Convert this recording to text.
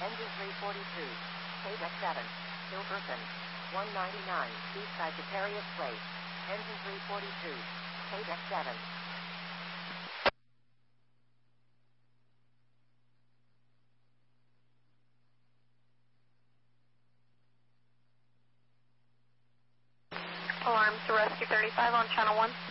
Engine 342. Quebec 7. Hilberton. 199. East Sagittarius Place. Engine 342. Quebec 7. Alarms to Rescue 35 on Channel 1.